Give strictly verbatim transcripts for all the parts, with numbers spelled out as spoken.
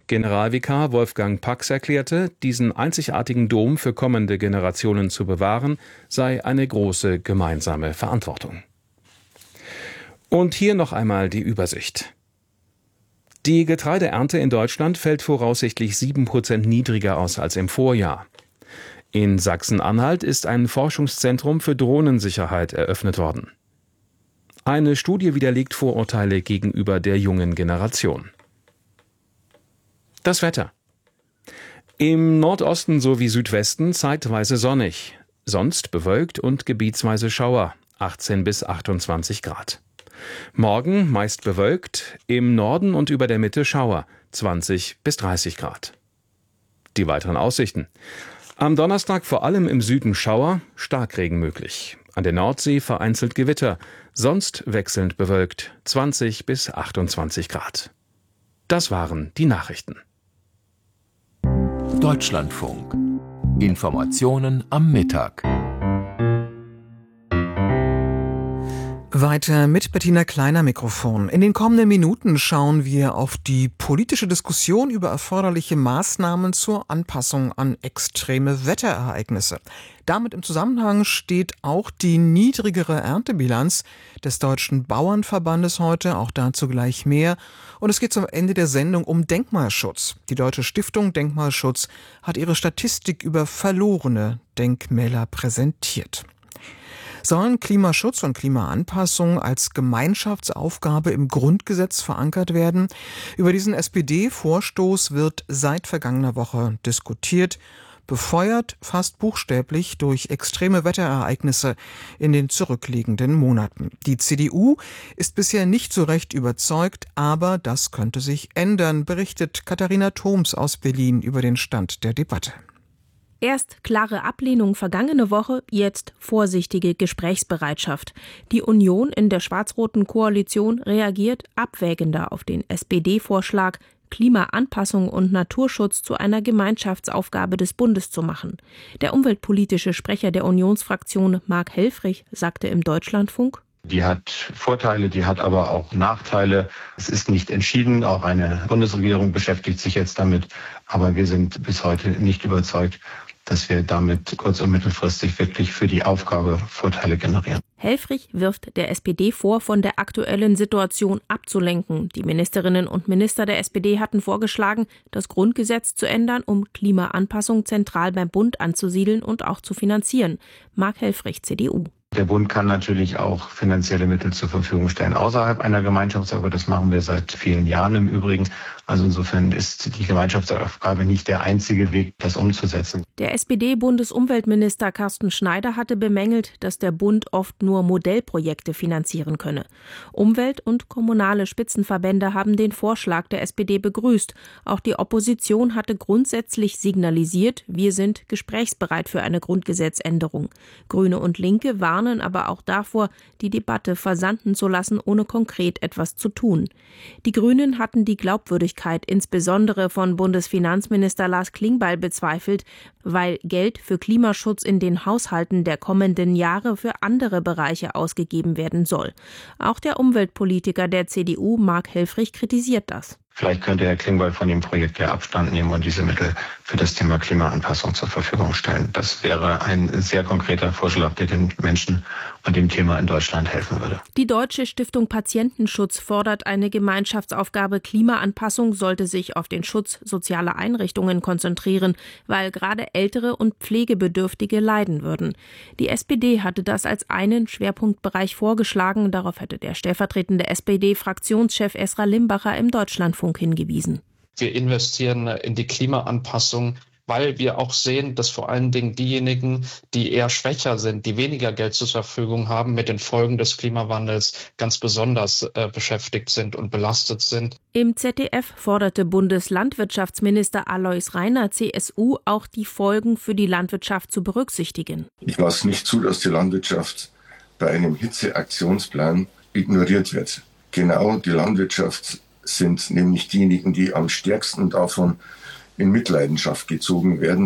Generalvikar Wolfgang Pax erklärte, diesen einzigartigen Dom für kommende Generationen zu bewahren, sei eine große gemeinsame Verantwortung. Und hier noch einmal die Übersicht. Die Getreideernte in Deutschland fällt voraussichtlich sieben Prozent niedriger aus als im Vorjahr. In Sachsen-Anhalt ist ein Forschungszentrum für Drohnensicherheit eröffnet worden. Eine Studie widerlegt Vorurteile gegenüber der jungen Generation. Das Wetter. Im Nordosten sowie Südwesten zeitweise sonnig, sonst bewölkt und gebietsweise Schauer, achtzehn bis achtundzwanzig Grad. Morgen meist bewölkt, im Norden und über der Mitte Schauer, zwanzig bis dreißig Grad. Die weiteren Aussichten. Am Donnerstag vor allem im Süden Schauer, Starkregen möglich. An der Nordsee vereinzelt Gewitter, sonst wechselnd bewölkt, zwanzig bis achtundzwanzig Grad. Das waren die Nachrichten. Deutschlandfunk. Informationen am Mittag. Weiter mit Bettina Kleiner Mikrofon. In den kommenden Minuten schauen wir auf die politische Diskussion über erforderliche Maßnahmen zur Anpassung an extreme Wetterereignisse. Damit im Zusammenhang steht auch die niedrigere Erntebilanz des Deutschen Bauernverbandes heute, auch dazu gleich mehr. Und es geht zum Ende der Sendung um Denkmalschutz. Die Deutsche Stiftung Denkmalschutz hat ihre Statistik über verlorene Denkmäler präsentiert. Sollen Klimaschutz und Klimaanpassung als Gemeinschaftsaufgabe im Grundgesetz verankert werden? Über diesen S P D-Vorstoß wird seit vergangener Woche diskutiert, befeuert fast buchstäblich durch extreme Wetterereignisse in den zurückliegenden Monaten. Die C D U ist bisher nicht so recht überzeugt, aber das könnte sich ändern, berichtet Katharina Thoms aus Berlin über den Stand der Debatte. Erst klare Ablehnung vergangene Woche, jetzt vorsichtige Gesprächsbereitschaft. Die Union in der schwarz-roten Koalition reagiert abwägender auf den S P D-Vorschlag, Klimaanpassung und Naturschutz zu einer Gemeinschaftsaufgabe des Bundes zu machen. Der umweltpolitische Sprecher der Unionsfraktion Marc Helfrich sagte im Deutschlandfunk: Die hat Vorteile, die hat aber auch Nachteile. Es ist nicht entschieden. Auch eine Bundesregierung beschäftigt sich jetzt damit. Aber wir sind bis heute nicht überzeugt, dass wir damit kurz- und mittelfristig wirklich für die Aufgabe Vorteile generieren. Helfrich wirft der S P D vor, von der aktuellen Situation abzulenken. Die Ministerinnen und Minister der S P D hatten vorgeschlagen, das Grundgesetz zu ändern, um Klimaanpassung zentral beim Bund anzusiedeln und auch zu finanzieren. Marc Helfrich, C D U. Der Bund kann natürlich auch finanzielle Mittel zur Verfügung stellen außerhalb einer Gemeinschaftsaufgabe. Das machen wir seit vielen Jahren im Übrigen. Also insofern ist die Gemeinschaftsaufgabe nicht der einzige Weg, das umzusetzen. Der S P D-Bundesumweltminister Carsten Schneider hatte bemängelt, dass der Bund oft nur Modellprojekte finanzieren könne. Umwelt- und kommunale Spitzenverbände haben den Vorschlag der S P D begrüßt. Auch die Opposition hatte grundsätzlich signalisiert, wir sind gesprächsbereit für eine Grundgesetzänderung. Grüne und Linke warnen aber auch davor, die Debatte versanden zu lassen, ohne konkret etwas zu tun. Die Grünen hatten die Glaubwürdigkeit insbesondere von Bundesfinanzminister Lars Klingbeil bezweifelt, weil Geld für Klimaschutz in den Haushalten der kommenden Jahre für andere Bereiche ausgegeben werden soll. Auch der Umweltpolitiker der C D U, Marc Helfrich, kritisiert das. Vielleicht könnte Herr Klingbeil von dem Projekt ja Abstand nehmen und diese Mittel für das Thema Klimaanpassung zur Verfügung stellen. Das wäre ein sehr konkreter Vorschlag, der den Menschen und dem Thema in Deutschland helfen würde. Die Deutsche Stiftung Patientenschutz fordert, eine Gemeinschaftsaufgabe Klimaanpassung sollte sich auf den Schutz sozialer Einrichtungen konzentrieren, weil gerade Ältere und Pflegebedürftige leiden würden. Die S P D hatte das als einen Schwerpunktbereich vorgeschlagen. Darauf hätte der stellvertretende S P D-Fraktionschef Esra Limbacher im Deutschlandfunk hingewiesen. Wir investieren in die Klimaanpassung, weil wir auch sehen, dass vor allen Dingen diejenigen, die eher schwächer sind, die weniger Geld zur Verfügung haben, mit den Folgen des Klimawandels ganz besonders äh, beschäftigt sind und belastet sind. Im Z D F forderte Bundeslandwirtschaftsminister Alois Rainer, C S U, auch die Folgen für die Landwirtschaft zu berücksichtigen. Ich lasse nicht zu, dass die Landwirtschaft bei einem Hitzeaktionsplan ignoriert wird. Genau die Landwirtschaft sind nämlich diejenigen, die am stärksten davon in Mitleidenschaft gezogen werden.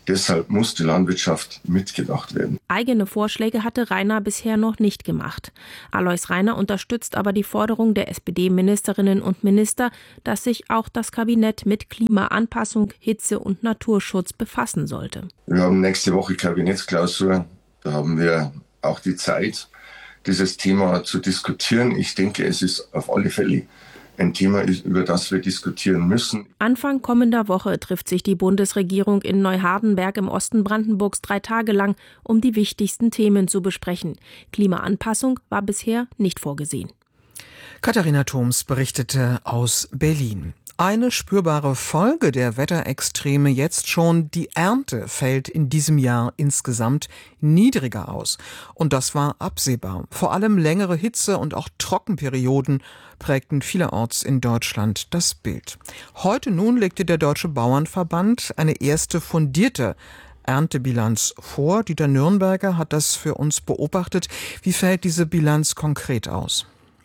Deshalb muss die Landwirtschaft mitgedacht werden. Eigene Vorschläge hatte Rainer bisher noch nicht gemacht. Alois Rainer unterstützt aber die Forderung der S P D-Ministerinnen und Minister, dass sich auch das Kabinett mit Klimaanpassung, Hitze und Naturschutz befassen sollte. Wir haben nächste Woche Kabinettsklausur. Da haben wir auch die Zeit, dieses Thema zu diskutieren. Ich denke, es ist auf alle Fälle ein Thema, über das wir diskutieren müssen. Anfang kommender Woche trifft sich die Bundesregierung in Neuhardenberg im Osten Brandenburgs drei Tage lang, um die wichtigsten Themen zu besprechen. Klimaanpassung war bisher nicht vorgesehen. Katharina Thoms berichtete aus Berlin. Eine spürbare Folge der Wetterextreme jetzt schon, die Ernte fällt in diesem Jahr insgesamt niedriger aus. Und das war absehbar. Vor allem längere Hitze und auch Trockenperioden prägten vielerorts in Deutschland das Bild. Heute nun legte der Deutsche Bauernverband eine erste fundierte Erntebilanz vor. Dieter Nürnberger hat das für uns beobachtet. Wie fällt diese Bilanz konkret aus?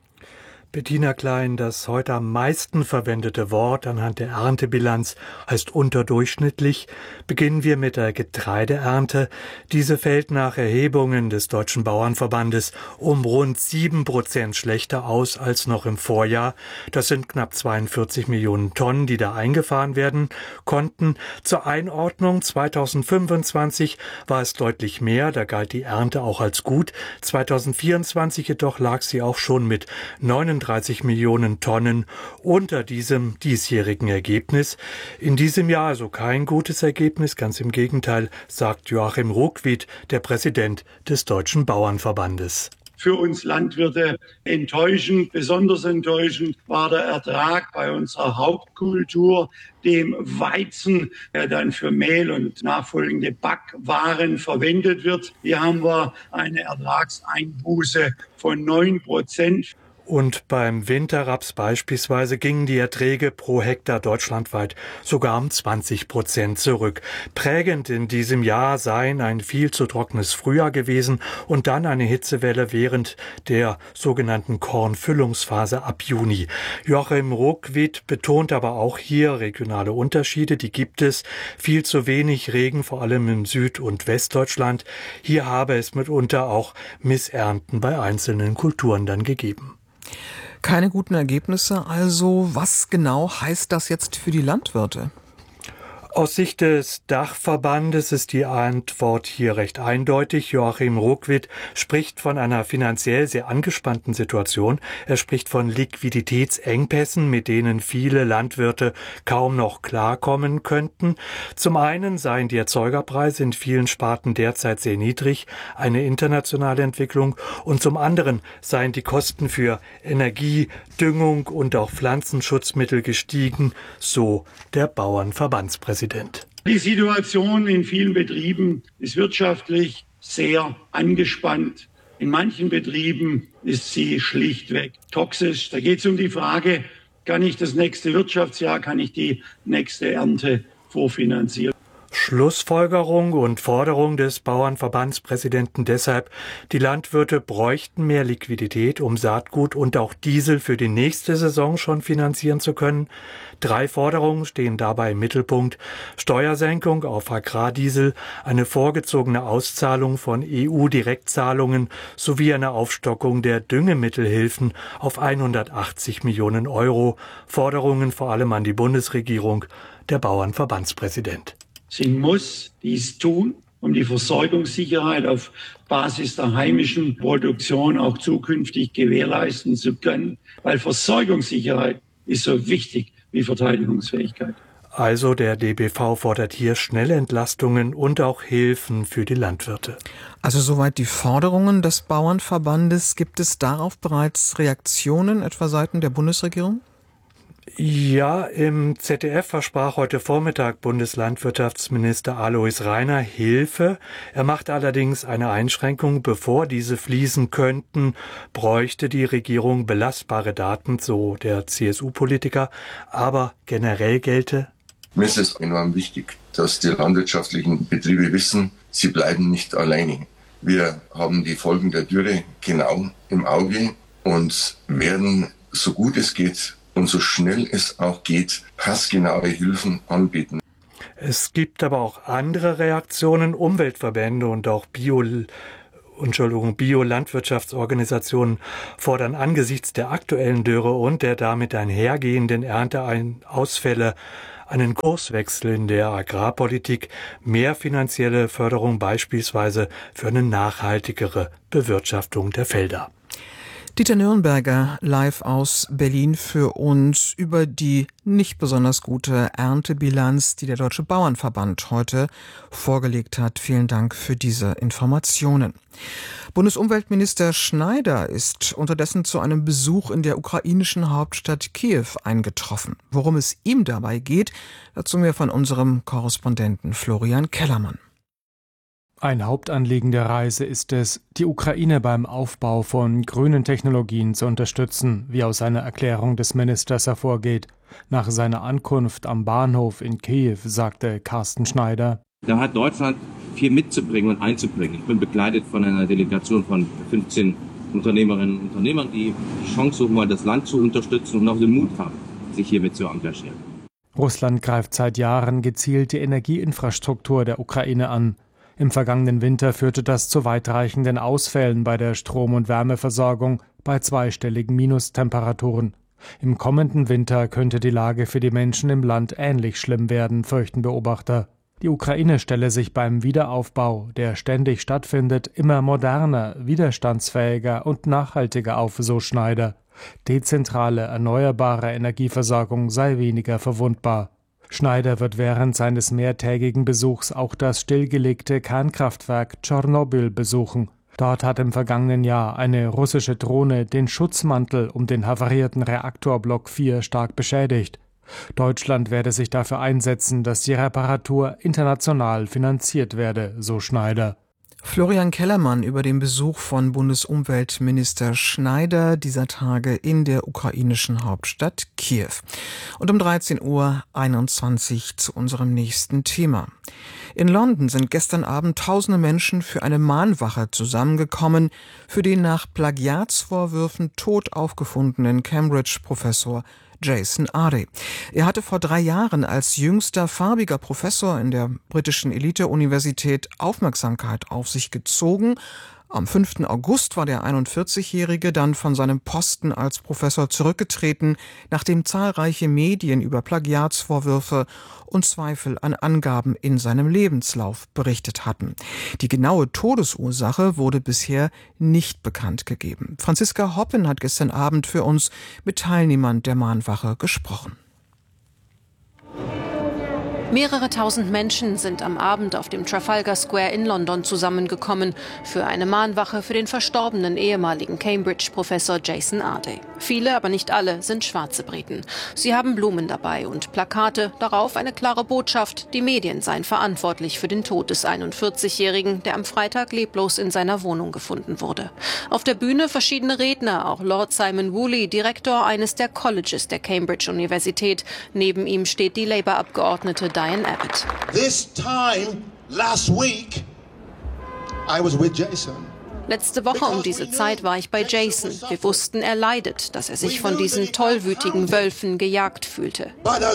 Bettina Klein, das heute am meisten verwendete Wort anhand der Erntebilanz heißt unterdurchschnittlich. Beginnen wir mit der Getreideernte. Diese fällt nach Erhebungen des Deutschen Bauernverbandes um rund sieben Prozent schlechter aus als noch im Vorjahr. Das sind knapp zweiundvierzig Millionen Tonnen, die da eingefahren werden konnten. Zur Einordnung, zweitausendfünfundzwanzig war es deutlich mehr, da galt die Ernte auch als gut. zweitausendvierundzwanzig jedoch lag sie auch schon mit neununddreißig Millionen Tonnen unter diesem diesjährigen Ergebnis. In diesem Jahr also kein gutes Ergebnis, ganz im Gegenteil, sagt Joachim Ruckwied, der Präsident des Deutschen Bauernverbandes. Für uns Landwirte enttäuschend, besonders enttäuschend war der Ertrag bei unserer Hauptkultur, dem Weizen, der dann für Mehl und nachfolgende Backwaren verwendet wird. Hier haben wir eine Ertragseinbuße von neun Prozent. Und beim Winterraps beispielsweise gingen die Erträge pro Hektar deutschlandweit sogar um zwanzig Prozent zurück. Prägend in diesem Jahr seien ein viel zu trockenes Frühjahr gewesen und dann eine Hitzewelle während der sogenannten Kornfüllungsphase ab Juni. Joachim Ruckwied betont aber auch hier regionale Unterschiede, die gibt es. Viel zu wenig Regen, vor allem in Süd- und Westdeutschland. Hier habe es mitunter auch Missernten bei einzelnen Kulturen dann gegeben. Keine guten Ergebnisse, also was genau heißt das jetzt für die Landwirte? Aus Sicht des Dachverbandes ist die Antwort hier recht eindeutig. Joachim Ruckwied spricht von einer finanziell sehr angespannten Situation. Er spricht von Liquiditätsengpässen, mit denen viele Landwirte kaum noch klarkommen könnten. Zum einen seien die Erzeugerpreise in vielen Sparten derzeit sehr niedrig, eine internationale Entwicklung, und zum anderen seien die Kosten für Energie, Düngung und auch Pflanzenschutzmittel gestiegen, so der Bauernverbandspräsident. Die Situation in vielen Betrieben ist wirtschaftlich sehr angespannt. In manchen Betrieben ist sie schlichtweg toxisch. Da geht es um die Frage, kann ich das nächste Wirtschaftsjahr, kann ich die nächste Ernte vorfinanzieren? Schlussfolgerung und Forderung des Bauernverbandspräsidenten deshalb, die Landwirte bräuchten mehr Liquidität, um Saatgut und auch Diesel für die nächste Saison schon finanzieren zu können. Drei Forderungen stehen dabei im Mittelpunkt: Steuersenkung auf Agrardiesel, eine vorgezogene Auszahlung von E U-Direktzahlungen sowie eine Aufstockung der Düngemittelhilfen auf hundertachtzig Millionen Euro. Forderungen vor allem an die Bundesregierung, der Bauernverbandspräsident. Sie muss dies tun, um die Versorgungssicherheit auf Basis der heimischen Produktion auch zukünftig gewährleisten zu können, weil Versorgungssicherheit ist so wichtig wie Verteidigungsfähigkeit. Also der D B V fordert hier schnelle Entlastungen und auch Hilfen für die Landwirte. Also soweit die Forderungen des Bauernverbandes. Gibt es darauf bereits Reaktionen, etwa seitens der Bundesregierung? Ja, im Z D F versprach heute Vormittag Bundeslandwirtschaftsminister Alois Rainer Hilfe. Er macht allerdings eine Einschränkung: Bevor diese fließen könnten, bräuchte die Regierung belastbare Daten, so der C S U-Politiker. Aber generell gelte: Mir ist es enorm wichtig, dass die landwirtschaftlichen Betriebe wissen, sie bleiben nicht alleine. Wir haben die Folgen der Dürre genau im Auge und werden, so gut es geht und so schnell es auch geht, passgenaue Hilfen anbieten. Es gibt aber auch andere Reaktionen. Umweltverbände und auch Bio, Entschuldigung, Biolandwirtschaftsorganisationen fordern angesichts der aktuellen Dürre und der damit einhergehenden Ernteausfälle einen Kurswechsel in der Agrarpolitik, mehr finanzielle Förderung beispielsweise für eine nachhaltigere Bewirtschaftung der Felder. Dieter Nürnberger live aus Berlin für uns über die nicht besonders gute Erntebilanz, die der Deutsche Bauernverband heute vorgelegt hat. Vielen Dank für diese Informationen. Bundesumweltminister Schneider ist unterdessen zu einem Besuch in der ukrainischen Hauptstadt Kiew eingetroffen. Worum es ihm dabei geht, dazu mehr von unserem Korrespondenten Florian Kellermann. Ein Hauptanliegen der Reise ist es, die Ukraine beim Aufbau von grünen Technologien zu unterstützen, wie aus einer Erklärung des Ministers hervorgeht. Nach seiner Ankunft am Bahnhof in Kiew sagte Carsten Schneider: Da hat Deutschland viel mitzubringen und einzubringen. Ich bin begleitet von einer Delegation von fünfzehn Unternehmerinnen und Unternehmern, die die Chance suchen, mal das Land zu unterstützen und auch den Mut haben, sich hiermit zu engagieren. Russland greift seit Jahren gezielt die Energieinfrastruktur der Ukraine an. Im vergangenen Winter führte das zu weitreichenden Ausfällen bei der Strom- und Wärmeversorgung bei zweistelligen Minustemperaturen. Im kommenden Winter könnte die Lage für die Menschen im Land ähnlich schlimm werden, fürchten Beobachter. Die Ukraine stelle sich beim Wiederaufbau, der ständig stattfindet, immer moderner, widerstandsfähiger und nachhaltiger auf, so Schneider. Dezentrale, erneuerbare Energieversorgung sei weniger verwundbar. Schneider wird während seines mehrtägigen Besuchs auch das stillgelegte Kernkraftwerk Tschernobyl besuchen. Dort hat im vergangenen Jahr eine russische Drohne den Schutzmantel um den havarierten Reaktorblock vier stark beschädigt. Deutschland werde sich dafür einsetzen, dass die Reparatur international finanziert werde, so Schneider. Florian Kellermann über den Besuch von Bundesumweltminister Schneider dieser Tage in der ukrainischen Hauptstadt Kiew. Und um dreizehn Uhr einundzwanzig zu unserem nächsten Thema. In London sind gestern Abend tausende Menschen für eine Mahnwache zusammengekommen für den nach Plagiatsvorwürfen tot aufgefundenen Cambridge-Professor Jason Ardey. Er hatte vor drei Jahren als jüngster farbiger Professor in der britischen Elite-Universität Aufmerksamkeit auf sich gezogen. Am fünften August war der einundvierzigjährige dann von seinem Posten als Professor zurückgetreten, nachdem zahlreiche Medien über Plagiatsvorwürfe und Zweifel an Angaben in seinem Lebenslauf berichtet hatten. Die genaue Todesursache wurde bisher nicht bekannt gegeben. Franziska Hoppen hat gestern Abend für uns mit Teilnehmern der Mahnwache gesprochen. Mehrere tausend Menschen sind am Abend auf dem Trafalgar Square in London zusammengekommen für eine Mahnwache für den verstorbenen ehemaligen Cambridge-Professor Jason Ardey. Viele, aber nicht alle, sind schwarze Briten. Sie haben Blumen dabei und Plakate, darauf eine klare Botschaft, die Medien seien verantwortlich für den Tod des einundvierzigjährigen, der am Freitag leblos in seiner Wohnung gefunden wurde. Auf der Bühne verschiedene Redner, auch Lord Simon Woolley, Direktor eines der Colleges der Cambridge-Universität. Neben ihm steht die Labour-Abgeordnete Diane Abbott. This time last week I was with Jason. Letzte Woche um diese Zeit war ich bei Jason. Wir wussten, er leidet, dass er sich von diesen tollwütigen Wölfen gejagt fühlte.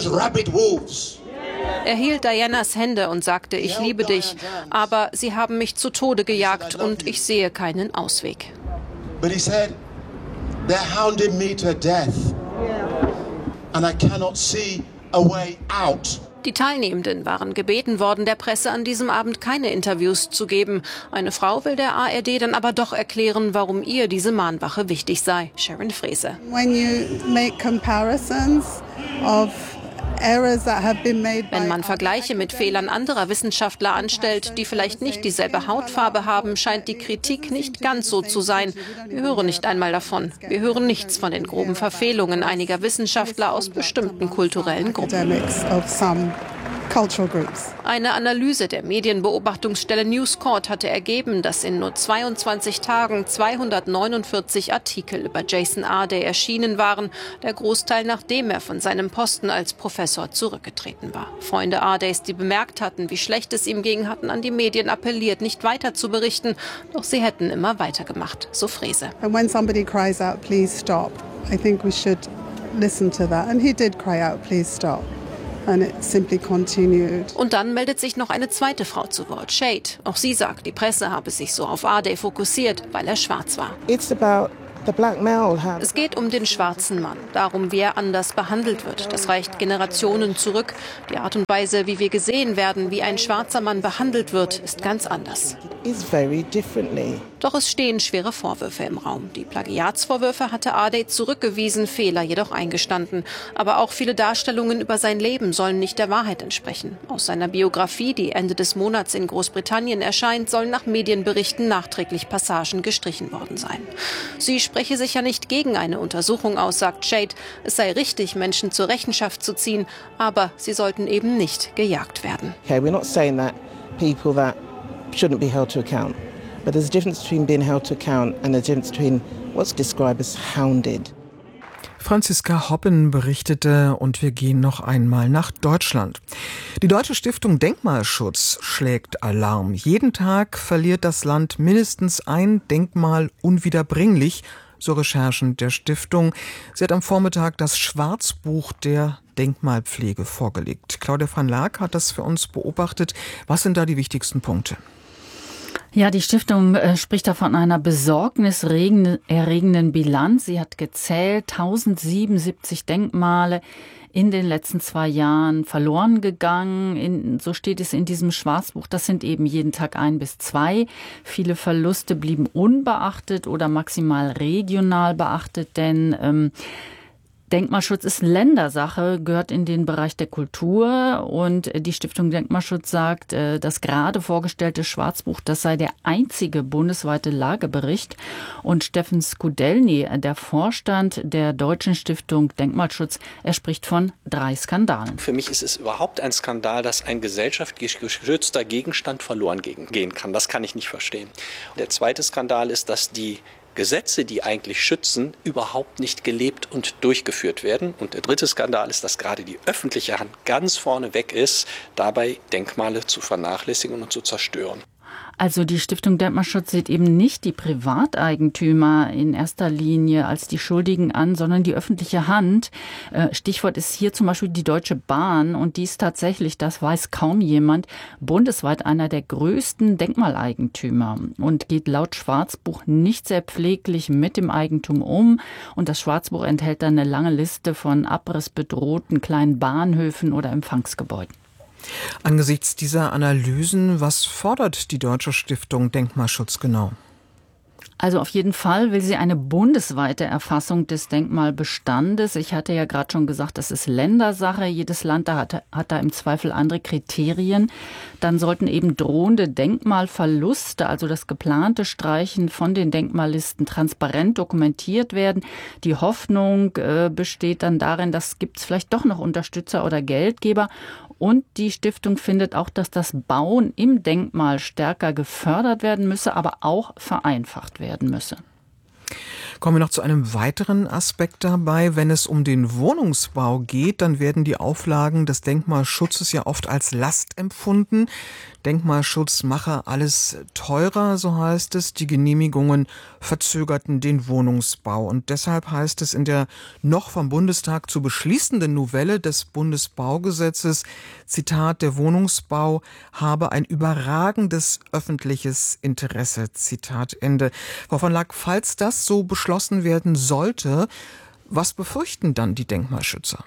Er hielt Dianas Hände und sagte, ich liebe dich, aber sie haben mich zu Tode gejagt und ich sehe keinen Ausweg. But he said, they're hounding me to death and I cannot see a way out. Die Teilnehmenden waren gebeten worden, der Presse an diesem Abend keine Interviews zu geben. Eine Frau will der A R D dann aber doch erklären, warum ihr diese Mahnwache wichtig sei. Sharon Fraser. When you make comparisons of Wenn man Vergleiche mit Fehlern anderer Wissenschaftler anstellt, die vielleicht nicht dieselbe Hautfarbe haben, scheint die Kritik nicht ganz so zu sein. Wir hören nicht einmal davon. Wir hören nichts von den groben Verfehlungen einiger Wissenschaftler aus bestimmten kulturellen Gruppen. Eine Analyse der Medienbeobachtungsstelle News Corp hatte ergeben, dass in nur zweiundzwanzig Tagen zweihundertneunundvierzig Artikel über Jason Ardey erschienen waren, der Großteil nachdem er von seinem Posten als Professor zurückgetreten war. Freunde Ardeys, die bemerkt hatten, wie schlecht es ihm ging, hatten an die Medien appelliert, nicht weiter zu berichten, doch sie hätten immer weitergemacht, so Frese. And when somebody cries out, please stop, I think we should listen to that. And he did cry out, please stop. and it simply continued. Und dann meldet sich noch eine zweite Frau zu Wort, Shade. Auch sie sagt, die Presse habe sich so auf Ardey fokussiert, weil er schwarz war. It's about the black male. Es geht um den schwarzen Mann, darum, wie er anders behandelt wird. Das reicht Generationen zurück. Die Art und Weise, wie wir gesehen werden, wie ein schwarzer Mann behandelt wird, ist ganz anders. Is very differently. Doch es stehen schwere Vorwürfe im Raum. Die Plagiatsvorwürfe hatte Ardey zurückgewiesen, Fehler jedoch eingestanden. Aber auch viele Darstellungen über sein Leben sollen nicht der Wahrheit entsprechen. Aus seiner Biografie, die Ende des Monats in Großbritannien erscheint, sollen nach Medienberichten nachträglich Passagen gestrichen worden sein. Sie spreche sich ja nicht gegen eine Untersuchung aus, sagt Shade. Es sei richtig, Menschen zur Rechenschaft zu ziehen, aber sie sollten eben nicht gejagt werden. Okay, we're not saying that people that shouldn't be held to account. But there's a difference between being held to account and a difference between what's described as hounded. Franziska Hoppen berichtete und wir gehen noch einmal nach Deutschland. Die Deutsche Stiftung Denkmalschutz schlägt Alarm. Jeden Tag verliert das Land mindestens ein Denkmal unwiederbringlich, so Recherchen der Stiftung. Sie hat am Vormittag das Schwarzbuch der Denkmalpflege vorgelegt. Claudia van Laak hat das für uns beobachtet. Was sind da die wichtigsten Punkte? Ja, die Stiftung äh, spricht da von einer besorgniserregenden Bilanz. Sie hat gezählt, tausendsiebenundsiebzig Denkmale in den letzten zwei Jahren verloren gegangen. In, so steht es in diesem Schwarzbuch. Das sind eben jeden Tag ein bis zwei. Viele Verluste blieben unbeachtet oder maximal regional beachtet, denn ähm, Denkmalschutz ist Ländersache, gehört in den Bereich der Kultur und die Stiftung Denkmalschutz sagt, das gerade vorgestellte Schwarzbuch, das sei der einzige bundesweite Lagebericht. Und Steffen Skudelny, der Vorstand der Deutschen Stiftung Denkmalschutz, er spricht von drei Skandalen. Für mich ist es überhaupt ein Skandal, dass ein gesellschaftlich geschützter Gegenstand verloren gehen kann. Das kann ich nicht verstehen. Der zweite Skandal ist, dass die Gesetze, die eigentlich schützen, überhaupt nicht gelebt und durchgeführt werden. Und der dritte Skandal ist, dass gerade die öffentliche Hand ganz vorne weg ist, dabei Denkmale zu vernachlässigen und zu zerstören. Also die Stiftung Denkmalschutz sieht eben nicht die Privateigentümer in erster Linie als die Schuldigen an, sondern die öffentliche Hand. Stichwort ist hier zum Beispiel die Deutsche Bahn und die ist tatsächlich, das weiß kaum jemand, bundesweit einer der größten Denkmaleigentümer und geht laut Schwarzbuch nicht sehr pfleglich mit dem Eigentum um. Und das Schwarzbuch enthält dann eine lange Liste von abrissbedrohten kleinen Bahnhöfen oder Empfangsgebäuden. Angesichts dieser Analysen, was fordert die Deutsche Stiftung Denkmalschutz genau? Also auf jeden Fall will sie eine bundesweite Erfassung des Denkmalbestandes. Ich hatte ja gerade schon gesagt, das ist Ländersache. Jedes Land da hat, hat da im Zweifel andere Kriterien. Dann sollten eben drohende Denkmalverluste, also das geplante Streichen von den Denkmallisten, transparent dokumentiert werden. Die Hoffnung äh, besteht dann darin, dass gibt es vielleicht doch noch Unterstützer oder Geldgeber. Und die Stiftung findet auch, dass das Bauen im Denkmal stärker gefördert werden müsse, aber auch vereinfacht werden müsse. Kommen wir noch zu einem weiteren Aspekt dabei. Wenn es um den Wohnungsbau geht, dann werden die Auflagen des Denkmalschutzes ja oft als Last empfunden. Denkmalschutz mache alles teurer, so heißt es. Die Genehmigungen verzögerten den Wohnungsbau. Und deshalb heißt es in der noch vom Bundestag zu beschließenden Novelle des Bundesbaugesetzes, Zitat, der Wohnungsbau habe ein überragendes öffentliches Interesse, Zitat Ende. Frau van Laak, falls das so beschlossen werden sollte, was befürchten dann die Denkmalschützer?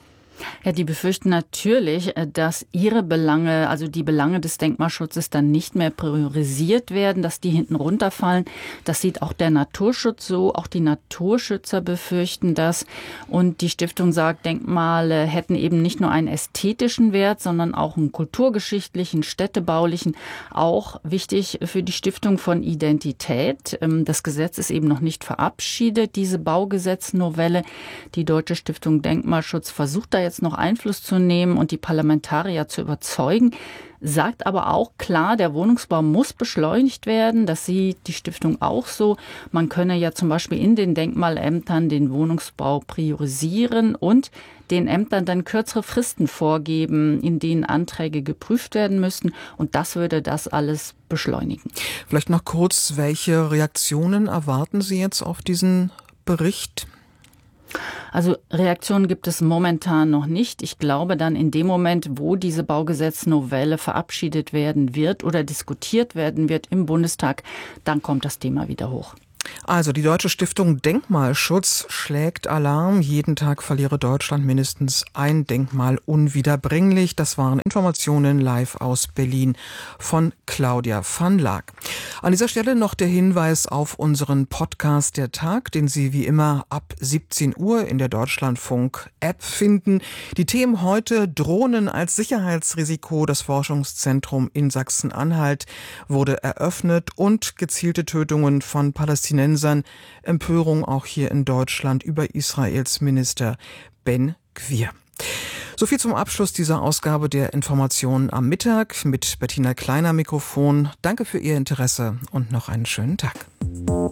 Ja, die befürchten natürlich, dass ihre Belange, also die Belange des Denkmalschutzes dann nicht mehr priorisiert werden, dass die hinten runterfallen. Das sieht auch der Naturschutz so. Auch die Naturschützer befürchten das. Und die Stiftung sagt, Denkmale hätten eben nicht nur einen ästhetischen Wert, sondern auch einen kulturgeschichtlichen, städtebaulichen, auch wichtig für die Stiftung von Identität. Das Gesetz ist eben noch nicht verabschiedet, diese Baugesetznovelle. Die Deutsche Stiftung Denkmalschutz versucht da jetzt noch Einfluss zu nehmen und die Parlamentarier zu überzeugen, sagt aber auch klar, der Wohnungsbau muss beschleunigt werden. Das sieht die Stiftung auch so. Man könne ja zum Beispiel in den Denkmalämtern den Wohnungsbau priorisieren und den Ämtern dann kürzere Fristen vorgeben, in denen Anträge geprüft werden müssten. Und das würde das alles beschleunigen. Vielleicht noch kurz, welche Reaktionen erwarten Sie jetzt auf diesen Bericht? Also Reaktionen gibt es momentan noch nicht. Ich glaube dann in dem Moment, wo diese Baugesetznovelle verabschiedet werden wird oder diskutiert werden wird im Bundestag, dann kommt das Thema wieder hoch. Also die Deutsche Stiftung Denkmalschutz schlägt Alarm. Jeden Tag verliere Deutschland mindestens ein Denkmal unwiederbringlich. Das waren Informationen live aus Berlin von Claudia van Laak. An dieser Stelle noch der Hinweis auf unseren Podcast Der Tag, den Sie wie immer ab siebzehn Uhr in der Deutschlandfunk-App finden. Die Themen heute: Drohnen als Sicherheitsrisiko. Das Forschungszentrum in Sachsen-Anhalt wurde eröffnet und gezielte Tötungen von Palästinensern. Empörung auch hier in Deutschland über Israels Minister Ben Gvir. So viel zum Abschluss dieser Ausgabe der Informationen am Mittag mit Bettina Kleiner Mikrofon. Danke für Ihr Interesse und noch einen schönen Tag.